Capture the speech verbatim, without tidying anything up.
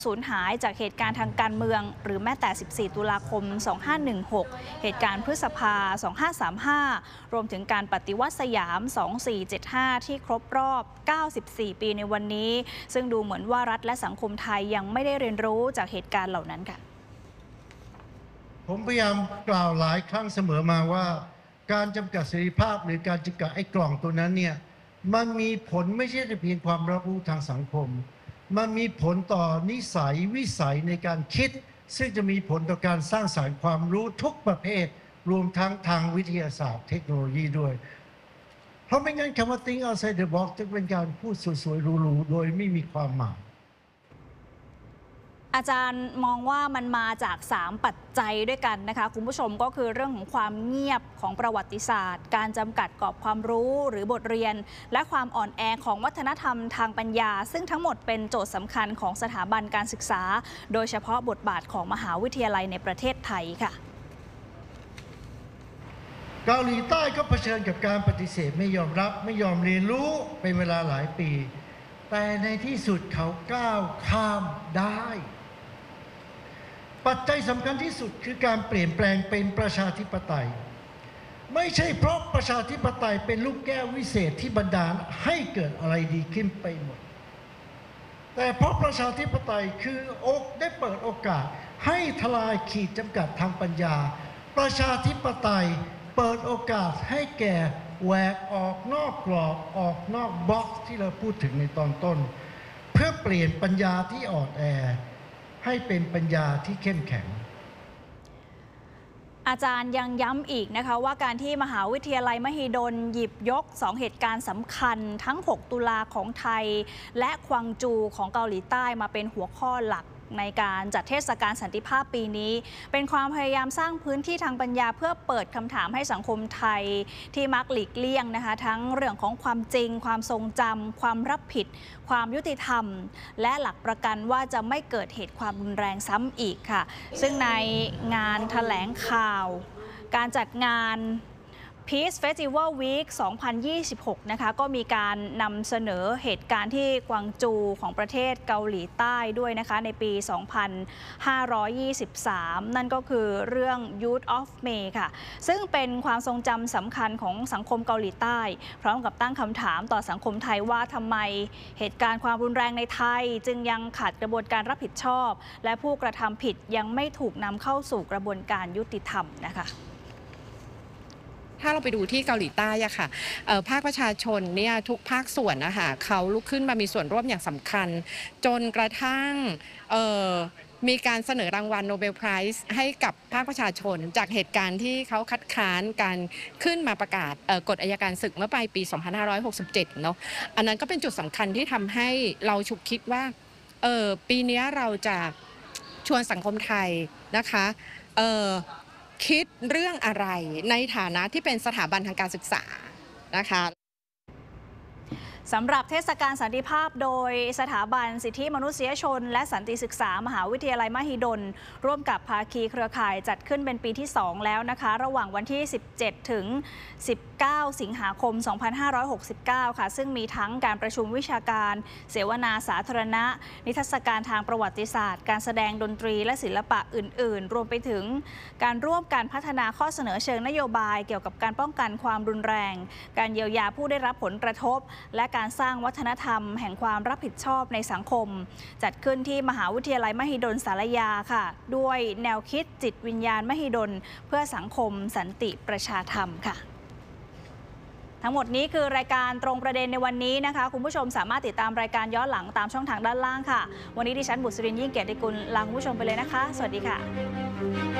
สูญหายจากเหตุการณ์ทางการเมืองหรือแม้แต่ สิบสี่ ตุลาคม สองพันห้าร้อยสิบหก เหตุการณ์พฤษภา สองพันห้าร้อยสามสิบห้า รวมถึงการปฏิวัติสยาม สองพันสี่ร้อยเจ็ดสิบห้า ที่ครบรอบ เก้าสิบสี่ ปีในวันนี้ ซึ่งดูเหมือนว่ารัฐและสังคมไทยยังไม่ได้เรียนรู้จากเหตุการณ์เหล่านั้นค่ะผมพยายามกล่าวหลายครั้งเสมอมาว่าการจำกัดเสรีภาพหรือการจำกัดไอ้กล่องตัวนั้นเนี่ยมันมีผลไม่ใช่แต่เพียงความรับรู้ทางสังคมมันมีผลต่อนิสัยวิสัยในการคิดซึ่งจะมีผลต่อการสร้างสรรค์ความรู้ทุกประเภทรวมทั้งทางวิทยาศาสตร์เทคโนโลยีด้วยเพราะไม่งั้นคำว่า think outside the box จะเป็นการพูดสวยๆหรูๆโดยไม่มีความหมายอาจารย์มองว่ามันมาจากสามปัจจัยด้วยกันนะคะคุณผู้ชมก็คือเรื่องของความเงียบของประวัติศาสตร์การจำกัดกรอบความรู้หรือบทเรียนและความอ่อนแอของวัฒนธรรมทางปัญญาซึ่งทั้งหมดเป็นโจทย์สำคัญของสถาบันการศึกษาโดยเฉพาะบทบาทของมหาวิทยาลัยในประเทศไทยค่ะเกาหลีใต้ก็เผชิญกับการปฏิเสธไม่ยอมรับไม่ยอมเรียนรู้เป็นเวลาหลายปีแต่ในที่สุดเขาก้าวข้ามได้ปัจจัยสำคัญที่สุดคือการเปลี่ยนแปลงเป็นประชาธิปไตยไม่ใช่เพราะประชาธิปไตยเป็นลูกแก้ววิเศษที่บันดาลให้เกิดอะไรดีขึ้นไปหมดแต่เพราะประชาธิปไตยคืออกได้เปิดโอกาสให้ทลายขีดจำกัดทางปัญญาประชาธิปไตยเปิดโอกาสให้แก่แหวกออกนอกกรอบออกนอกบ็อกซ์ที่เราพูดถึงในตอนต้นเพื่อเปลี่ยนปัญญาที่อ่อนแอให้เป็นปัญญาที่เข้มแข็งอาจารย์ยังย้ำอีกนะคะว่าการที่มหาวิทยาลัยมหิดลหยิบยกสองเหตุการณ์สำคัญทั้งหกตุลาของไทยและควางจูของเกาหลีใต้มาเป็นหัวข้อหลักในการจัดเทศกาลสันติภาพปีนี้เป็นความพยายามสร้างพื้นที่ทางปัญญาเพื่อเปิดคำถามให้สังคมไทยที่มักหลีกเลี่ยงนะคะทั้งเรื่องของความจริงความทรงจำความรับผิดความยุติธรรมและหลักประกันว่าจะไม่เกิดเหตุความรุนแรงซ้ำอีกค่ะซึ่งในงานแถลงข่าวการจัดงาน Peace Festival Week สองพันยี่สิบหก นะคะก็มีการนำเสนอเหตุการณ์ที่กวางจูของประเทศเกาหลีใต้ด้วยนะคะในปี สองพันห้าร้อยยี่สิบสาม นั่นก็คือเรื่อง Youth of May ค่ะซึ่งเป็นความทรงจำสำคัญของสังคมเกาหลีใต้พร้อมกับตั้งคำถามต่อสังคมไทยว่าทำไมเหตุการณ์ความรุนแรงในไทยจึงยังขาดกระบวนการรับผิดชอบและผู้กระทำผิดยังไม่ถูกนำเข้าสู่กระบวนการยุติธรรมนะคะถ้าเราไปดูที่เกาหลีใต้อะค่ะภาคประชาชนเนี่ยทุกภาคส่วนนะคะเขาลุกขึ้นมามีส่วนร่วมอย่างสำคัญจนกระทั่งมีการเสนอรางวัลโนเบลไพรส์ให้กับภาคประชาชนจากเหตุการณ์ที่เขาคัดค้านการขึ้นมาประกาศกฎอัยการศึกเมื่อปลายปี สองพันห้าร้อยหกสิบเจ็ด เนาะอันนั้นก็เป็นจุดสำคัญที่ทำให้เราฉุกคิดว่าปีนี้เราจะชวนสังคมไทยนะคะคิดเรื่องอะไรในฐานะที่เป็นสถาบันทางการศึกษานะคะสำหรับเทศกาลสันติภาพโดยสถาบันสิทธิมนุษยชนและสันติศึกษามหาวิทยาลัยมหิดลร่วมกับภาคีเครือข่ายจัดขึ้นเป็นปีที่สองแล้วนะคะระหว่างวันที่สิบเจ็ดถึงสิบเก้าสิงหาคมสองพันห้าร้อยหกสิบเก้าค่ะซึ่งมีทั้งการประชุมวิชาการเสวนาสาธารณะนิทรรศการทางประวัติศาสตร์การแสดงดนตรีและศิลปะอื่นๆรวมไปถึงการร่วมการพัฒนาข้อเสนอเชิงนโยบายเกี่ยวกับการป้องกันความรุนแรงการเยียวยาผู้ได้รับผลกระทบและการสร้างวัฒนธรรมแห่งความรับผิดชอบในสังคมจัดขึ้นที่มหาวิทยาลัยมหิดลสารยาค่ะด้วยแนวคิดจิตวิญญาณมหิดลเพื่อสังคมสันติประชาธรรมค่ะทั้งหมดนี้คือรายการตรงประเด็นในวันนี้นะคะคุณผู้ชมสามารถติดตามรายการย้อนหลังตามช่องทางด้านล่างค่ะวันนี้ดิฉันบุษรินทร์ยิ่งเกียรติกุลลาคุณผู้ชมไปเลยนะคะสวัสดีค่ะ